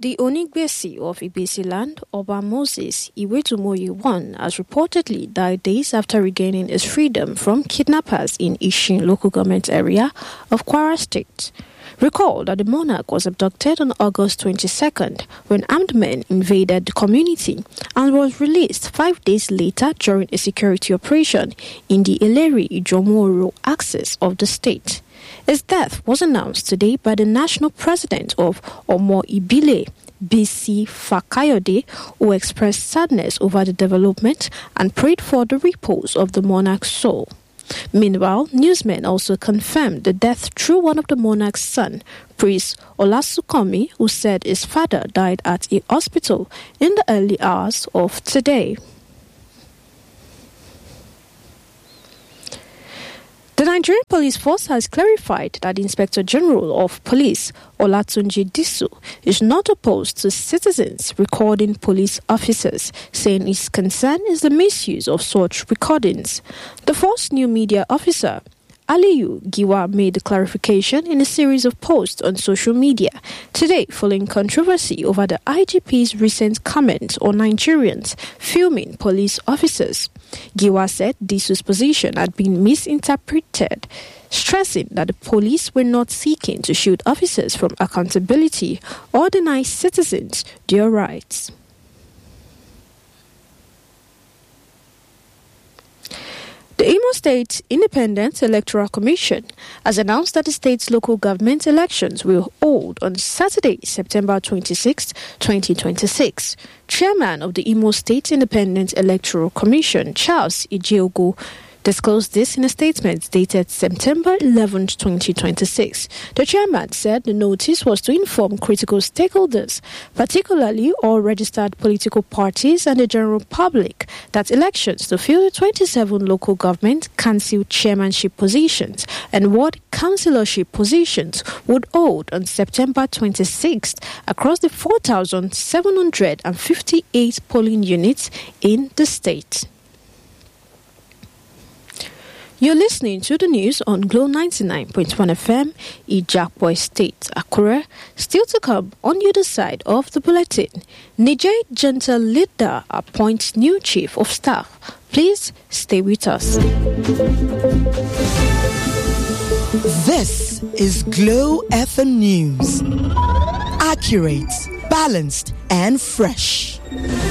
The Onigbesi of Igbesi land, Oba Moses Iwetumoye I, has reportedly died days after regaining his freedom from kidnappers in Ishin local government area of Kwara State. Recall that the monarch was abducted on August 22nd when armed men invaded the community and was released 5 days later during a security operation in the Ileri-Ijomoro axis of the state. His death was announced today by the national president of Omo Ibile, BC Fakayode, who expressed sadness over the development and prayed for the repose of the monarch's soul. Meanwhile, newsmen also confirmed the death through one of the monarch's son, Priest Olasukomi, who said his father died at a hospital in the early hours of today. The Nigerian Police Force has clarified that the Inspector General of Police, Olatunji Disu, is not opposed to citizens recording police officers, saying his concern is the misuse of such recordings. The force new media officer, Aliyu Giwa, made the clarification in a series of posts on social media today following controversy over the IGP's recent comments on Nigerians filming police officers. Giwa said Disu's position had been misinterpreted, stressing that the police were not seeking to shield officers from accountability or deny citizens their rights. The Imo State Independent Electoral Commission has announced that the state's local government elections will hold on Saturday, September 26, 2026. Chairman of the Imo State Independent Electoral Commission, Charles Ijiogo, disclosed this in a statement dated September 11, 2026. The chairman said the notice was to inform critical stakeholders, particularly all registered political parties and the general public, that elections to fill the 27 local government council chairmanship positions and ward councillorship positions would hold on September 26th across the 4,758 polling units in the state. You're listening to the news on Glow 99.1 FM, Ijakpo State, Akure. Still to come on the other side of the bulletin, Niger Junta leader appoints new chief of staff. Please stay with us. This is Glow FM News. Accurate, balanced, and fresh.